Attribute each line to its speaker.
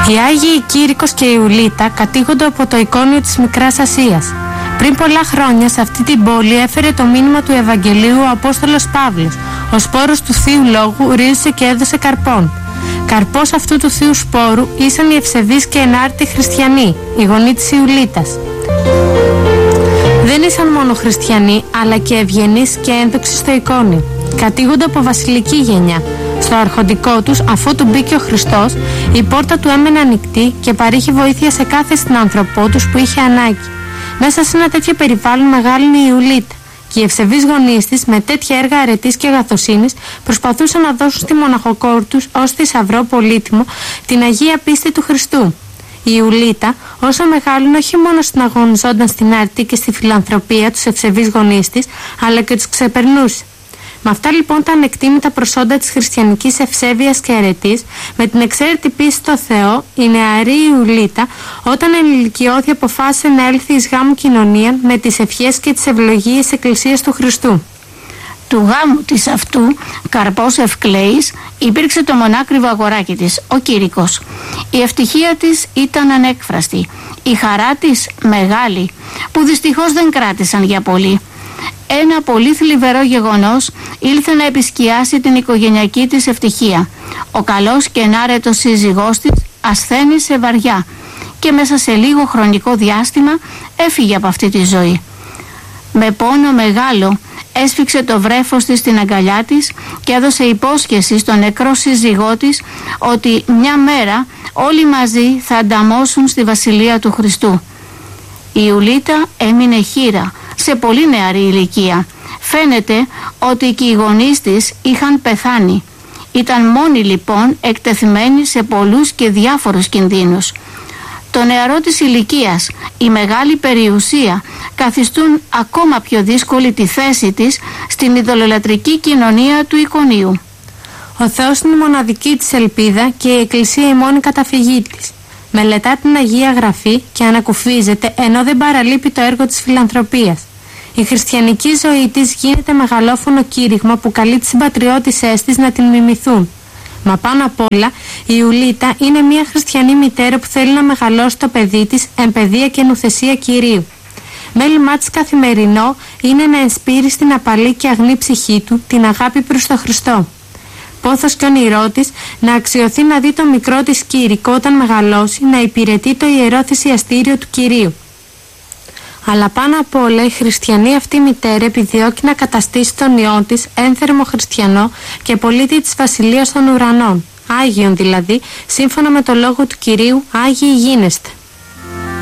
Speaker 1: Οι Άγιοι Κήρυκος και Ιουλίτα κατήγονται από το εικόνιο της Μικράς Ασίας. Πριν πολλά χρόνια σε αυτή την πόλη έφερε το μήνυμα του Ευαγγελίου ο Απόστολος Παύλος. Ο σπόρος του Θείου Λόγου ρίζωσε και έδωσε καρπών. Καρπός αυτού του Θείου σπόρου ήσαν οι ευσεβείς και ενάρτητοι χριστιανοί, οι γονείς της Ιουλίτας. Δεν ήσαν μόνο χριστιανοί, αλλά και ευγενείς και ένδοξοι στο εικόνιο. Κατήγονται από βασιλική γενιά. Στο αρχοντικό τους, αφού του μπήκε ο Χριστός, η πόρτα του έμενε ανοιχτή και παρήχε βοήθεια σε κάθε συνάνθρωπό τους που είχε ανάγκη. Μέσα σε ένα τέτοιο περιβάλλον μεγάλωνε η Ιουλίτα και οι ευσεβείς γονείς της, με τέτοια έργα αρετής και αγαθοσύνης, προσπαθούσαν να δώσουν στη μοναχοκόρη τους ως θησαυρό πολύτιμο την Αγία Πίστη του Χριστού. Η Ιουλίτα, όσο μεγάλωνε, όχι μόνο συναγωνιζόταν στην άρτη και στη φιλανθρωπία τους ευσεβείς γονείς της, αλλά και τους ξεπερνούσε. Με αυτά λοιπόν τα ανεκτήμητα προσόντα της χριστιανικής ευσέβειας και αρετής, με την εξαίρετη πίστη στο Θεό, η νεαρή Ιουλίτα, όταν ενηλικιώθη, αποφάσισε να έλθει εις γάμου κοινωνία με τις ευχές και τις ευλογίες της Εκκλησίας του Χριστού.
Speaker 2: Του γάμου της αυτού, καρπός ευκλαίης, υπήρξε το μονάκριβο αγοράκι της, ο Κήρυκος. Η ευτυχία της ήταν ανέκφραστη, η χαρά της μεγάλη, που δυστυχώς δεν κράτησαν για πολύ. Ένα πολύ θλιβερό γεγονός ήλθε να επισκιάσει την οικογενειακή της ευτυχία. Ο καλός και ενάρετος σύζυγός της ασθένησε βαριά και μέσα σε λίγο χρονικό διάστημα έφυγε από αυτή τη ζωή. Με πόνο μεγάλο έσφιξε το βρέφος της στην αγκαλιά της και έδωσε υπόσχεση στον νεκρό σύζυγό της ότι μια μέρα όλοι μαζί θα ανταμώσουν στη Βασιλεία του Χριστού. Η Ιουλίτα έμεινε χήρα σε πολύ νεαρή ηλικία. Φαίνεται ότι και οι γονείς της είχαν πεθάνει. Ήταν μόνη λοιπόν, εκτεθειμένη σε πολλούς και διάφορους κινδύνους. Το νεαρό της ηλικίας, η μεγάλη περιουσία καθιστούν ακόμα πιο δύσκολη τη θέση της στην ειδωλολατρική κοινωνία του εικονίου.
Speaker 1: Ο Θεός είναι η μοναδική της ελπίδα και η Εκκλησία η μόνη καταφυγή της. Μελετά την Αγία Γραφή και ανακουφίζεται, ενώ δεν παραλείπει το έργο της φιλανθρωπίας. Η χριστιανική ζωή της γίνεται μεγαλόφωνο κήρυγμα που καλεί τις συμπατριώτισσές της να την μιμηθούν. Μα πάνω απ' όλα, η Ιουλίτα είναι μια χριστιανή μητέρα που θέλει να μεγαλώσει το παιδί της εν παιδεία και νουθεσία Κυρίου. Μέλημά της καθημερινό είναι να ενспείρει στην απαλή και αγνή ψυχή του την αγάπη προς τον Χριστό. Πόθος και όνειρό της να αξιωθεί να δει το μικρό της Κήρυκο όταν μεγαλώσει να υπηρετεί το ιερό θυσιαστήριο του Κυρίου. Αλλά πάνω απ' όλα η χριστιανή αυτή μητέρα επιδιώκει να καταστήσει τον ιό της ένθερμο χριστιανό και πολίτη της Βασιλείας των Ουρανών, Άγιον δηλαδή, σύμφωνα με το λόγο του Κυρίου, Άγιοι γίνεστε.